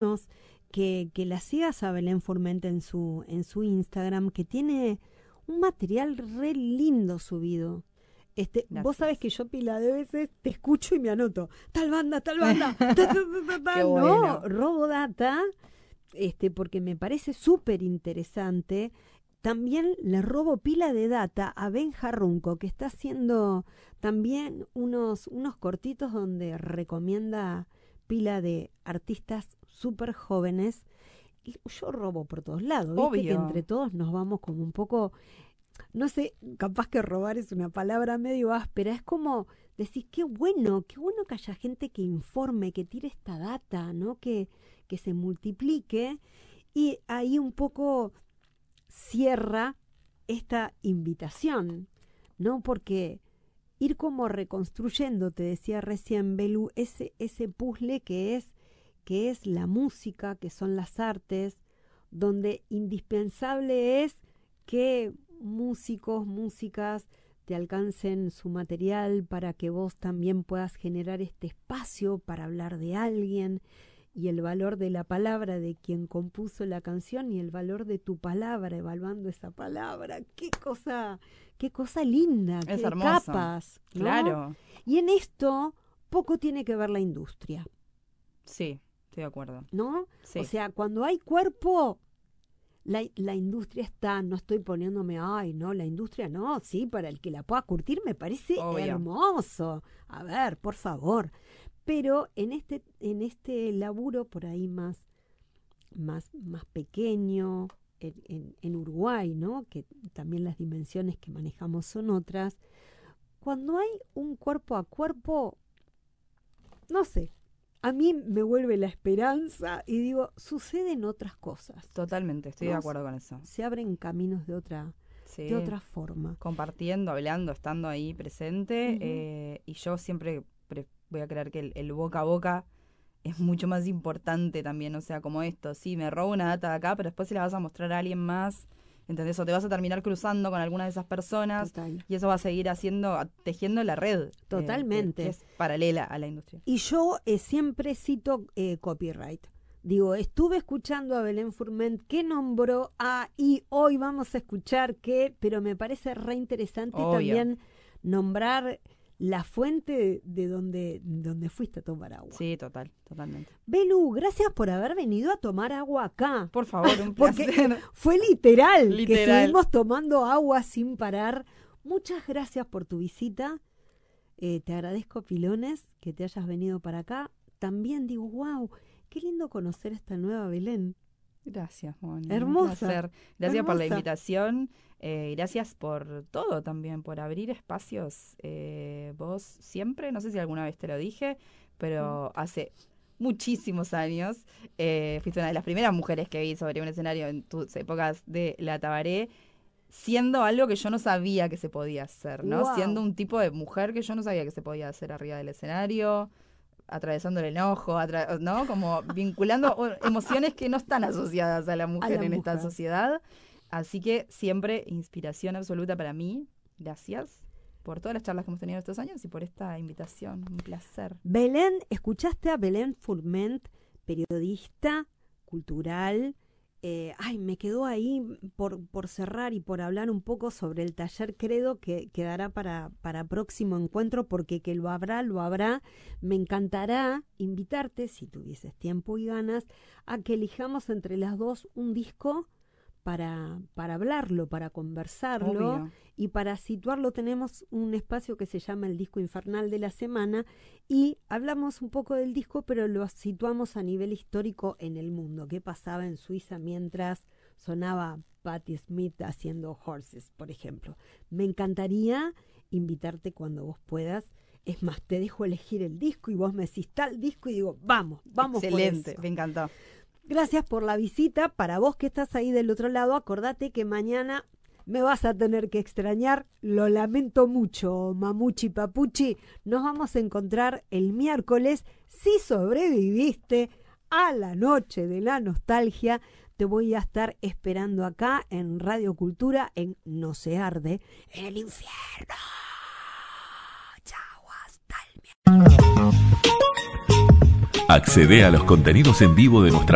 que la sigas a Belén Furmente en su Instagram, que tiene un material re lindo subido. Vos sabés que yo pila de veces te escucho y me anoto tal banda, ta, Qué no, bueno. robo data, porque me parece súper interesante. También le robo pila de data a Ben Jarrunco, que está haciendo también unos cortitos donde recomienda pila de artistas súper jóvenes. Y yo robo por todos lados, viste que entre Obvio. todos nos vamos como un poco, no sé, capaz que robar es una palabra medio áspera, es como decir, qué bueno que haya gente que informe, que tire esta data, ¿no? Que se multiplique, y ahí un poco cierra esta invitación, ¿no? Porque ir como reconstruyendo, te decía recién Belu, ese puzzle que es la música, que son las artes, donde indispensable es que músicos, músicas te alcancen su material para que vos también puedas generar este espacio para hablar de alguien, y el valor de la palabra de quien compuso la canción y el valor de tu palabra, evaluando esa palabra. Qué cosa linda, Es qué hermoso. capas, ¿no? Claro. Y en esto poco tiene que ver la industria, Sí, estoy de acuerdo. ¿no? O Sí, sea, cuando hay cuerpo, la industria está, no estoy poniéndome, ay, no, la industria no, sí, para el que la pueda curtir me parece obvio. hermoso. A ver, por favor. Pero en este laburo por ahí más pequeño, en Uruguay, ¿no? Que también las dimensiones que manejamos son otras. Cuando hay un cuerpo a cuerpo, no sé, a mí me vuelve la esperanza y digo, suceden otras cosas, Totalmente, estoy de ¿no? acuerdo con eso. Se abren caminos de Sí, otra forma. compartiendo, hablando, estando ahí presente. Ujú. Y yo siempre voy a creer que el boca a boca es mucho más importante también. O sea, como esto, sí, me robo una data de acá, pero después se la vas a mostrar a alguien más. ¿Entendés? O te vas a terminar cruzando con alguna de esas personas Total. y eso va a seguir tejiendo la red que Totalmente. es paralela a la industria. Y yo siempre cito copyright. Digo, estuve escuchando a Belén Furment que nombró a, y hoy vamos a escuchar que, pero me parece re interesante Obvio. también nombrar la fuente de donde fuiste a tomar agua. Sí, totalmente. Belu, gracias por haber venido a tomar agua acá. Por favor, un Porque placer. fue literal que Literal. estuvimos tomando agua sin parar. Muchas gracias por tu visita. Te agradezco, Pilones, que te hayas venido para acá. También digo, wow, qué lindo conocer esta nueva Belén. Gracias, Moni. Un Hermosa, placer. Gracias por la hermosa. invitación. Gracias por todo también, por abrir espacios. Vos siempre, no sé si alguna vez te lo dije, pero hace muchísimos años fuiste una de las primeras mujeres que vi sobre un escenario en tus épocas de la Tabaré, siendo algo que yo no sabía que se podía hacer, ¿no? Siendo Wow, un tipo de mujer que yo no sabía que se podía hacer arriba del escenario, atravesando el enojo, ¿no? Como vinculando emociones que no están asociadas a la a mujer la en esta mujer. sociedad. Así que siempre inspiración absoluta para mí. Gracias por todas las charlas que hemos tenido estos años y por esta invitación. Un placer. Belén, ¿escuchaste a Belén Furment, periodista cultural? Ay, me quedó ahí por cerrar y por hablar un poco sobre el taller Credo que quedará para próximo encuentro, porque que lo habrá, lo habrá. Me encantará invitarte, si tuvieses tiempo y ganas, a que elijamos entre las dos un disco para hablarlo, para conversarlo Obvio. y para situarlo. Tenemos un espacio que se llama el disco infernal de la semana y hablamos un poco del disco, pero lo situamos a nivel histórico en el mundo. ¿Qué pasaba en Suiza mientras sonaba Patti Smith haciendo Horses, por ejemplo? Me encantaría invitarte cuando vos puedas. Es más, te dejo elegir el disco y vos me decís tal disco y digo, vamos por Excelente. eso. Me encantó. Gracias por la visita. Para vos que estás ahí del otro lado, acordate que mañana me vas a tener que extrañar. Lo lamento mucho, Mamuchi Papuchi. Nos vamos a encontrar el miércoles. Si sobreviviste a la noche de la nostalgia, te voy a estar esperando acá en Radio Cultura, en No se arde, en el infierno. Chau, hasta el miércoles. Accede a los contenidos en vivo de nuestra